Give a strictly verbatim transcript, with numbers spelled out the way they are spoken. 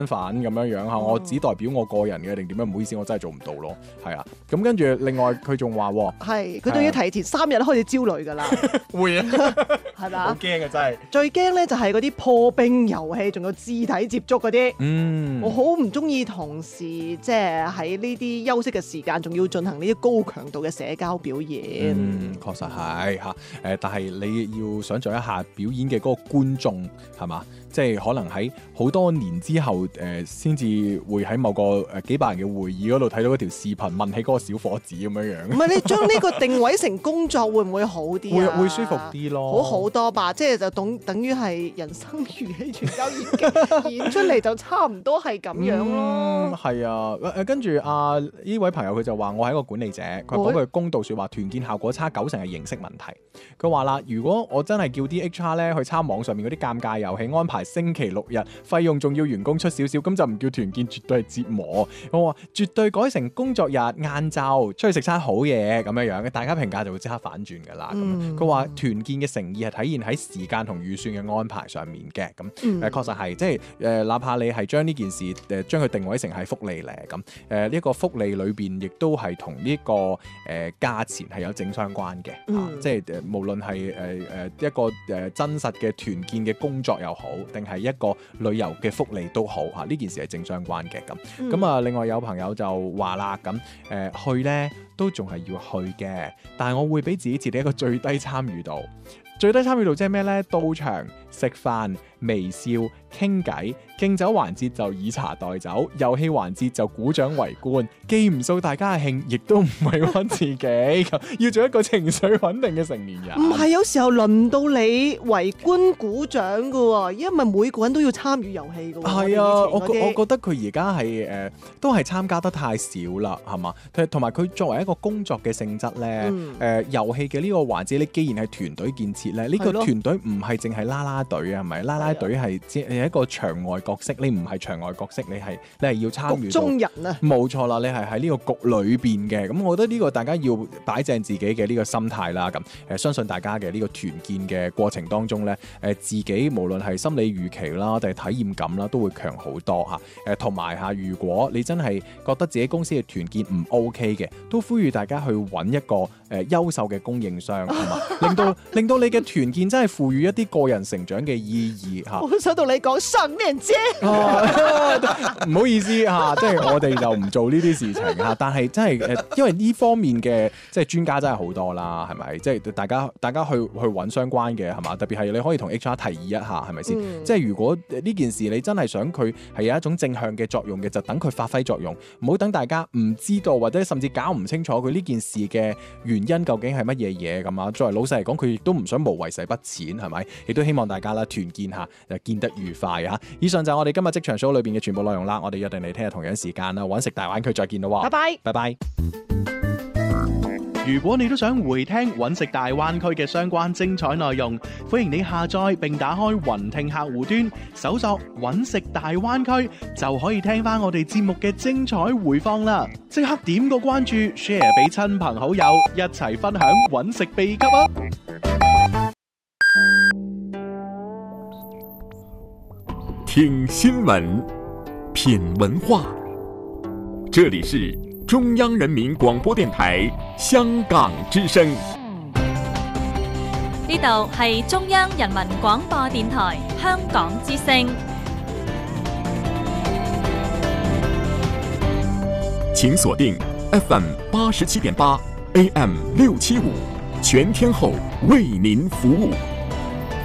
咁樣樣嚇，我只代表我個人嘅定點樣？唔好意思，我真係做唔到咯，係啊。咁跟住另外佢仲話喎， 係佢仲要提前三日開始焦慮㗎啦， 會啊， 係咪啊？ 好驚啊真係。 最驚咧就係嗰啲破冰遊戲，仲有肢體接觸嗰啲。 嗯， 我好唔中意同事即係喺呢啲休息嘅時間，仲要進行呢啲高強度嘅社交表演。 嗯，確實係嚇。誒，但係你要想像一下表演嘅嗰個觀眾係嘛？即係可能喺好多年之後，誒先至會喺某個誒幾百人嘅會議嗰度睇到嗰條視頻，問起嗰個小伙子咁樣樣。 唔係你將呢個定位成工作，會唔會好啲啊？ 會會舒服啲咯， 好好多吧。即係就等等於係人生如戲全交演技演出嚟就差唔多係咁樣咯。 係、嗯、啊，誒跟住啊呢位朋友佢就話：我係一個管理者，佢講句公道説話，團建效果差九成係形式問題。佢話啦，如果我真係叫啲 H R 咧去參網上面嗰啲尷尬遊戲，安排星期六日，費用仲要員工出少少，咁就唔叫團建，絕對係折磨。我話絕對改成工作日晏晝出去食餐好嘢咁樣樣，大家評價就會即刻反轉㗎啦。佢話團建嘅誠意係體現喺時間同預算嘅安排上面嘅。咁誒、嗯呃、確實係，即係誒、呃，哪怕你係將呢件事誒、呃、將佢定位成係福利咧，咁誒呢個福利裏邊亦都係同呢個誒價錢係有正相關嘅。嗯啊、即係誒、呃、無論係誒誒一個誒、呃、真實嘅團建嘅工作又好，定係一個旅遊嘅福利都好嚇，呢、啊、件事係正相關嘅。咁咁啊，另外有朋友就話啦，咁誒、呃、去咧都仲係要去嘅，但係我會俾自己設定一個最低參與度。最低參與度即係咩咧？到場食飯、微笑、傾偈，敬酒環節就以茶代酒，遊戲環節就鼓掌圍觀，既唔掃大家嘅興，亦都唔委屈自己，要做一個情緒穩定嘅成年人。 唔係，有時候輪到你圍觀鼓掌㗎喎，因為每個人都要參與遊戲㗎喎。 係啊，我我覺得佢而家係誒都係參加得太少啦，係嘛？同埋佢作為一個工作嘅性質咧，誒、嗯呃、遊戲嘅呢個環節，你既然係團隊建設咧，呢、這個團隊唔係淨係啦啦隊啊，係咪？啦啦隊係即係一個場外角色，你唔係場外角色，你係你係要參與到。局中人啊！冇錯啦，你係喺呢個局裏邊嘅。咁我覺得呢個大家要擺正自己嘅呢個心態啦。咁誒、呃，相信大家嘅呢個團建嘅過程當中咧，誒、呃、自己無論係心理預期啦，定係體驗感啦，都會強好多嚇。誒同埋嚇，如果你真係覺得自己公司嘅團建唔 OK 嘅，都呼籲大家去揾一個誒、呃、優秀嘅供應商，係嘛？令到令到你嘅團建真係賦予一啲個人成長嘅意義嚇。 我想同你講上面啫， 唔好意思嚇，即係我哋就唔做呢啲事情嚇。但係真係誒，因為呢方面嘅即係專家真係好多啦，係咪？即係大家大家去去揾相關嘅係嘛？特別係你可以同 H R 提議一下，係咪先？嗯、即係如果呢件事你真係想佢係有一種正向嘅作用嘅，就等佢發揮作用，唔好等大家唔知道或者甚至搞唔清楚佢呢件事嘅原因究竟係乜嘢嘢咁啊。作為老細嚟講，佢亦都唔想無謂使筆錢，係咪？亦都希望大家啦團建下，就見得愉快啊！以上就係我哋今日職場 show 裏邊嘅全部內容啦。我哋約定你聽日同樣時間啦，揾食大灣區再見啦！ 拜拜， 拜拜。 如果你都想回聽揾食大灣區嘅相關精彩內容，歡迎你下載並打開雲聽客戶端，搜索揾食大灣區就可以聽翻我哋節目嘅精彩回放啦！即刻點個關注 ，share 俾親朋好友，一齊分享揾食秘笈啊！ 聽新聞，品文化，這裡是中央人民廣播電台香港之聲。 呢度係中央人民廣播電台香港之聲。 請鎖定 F M 八十七點八 A M 六七五，全天候為您服務。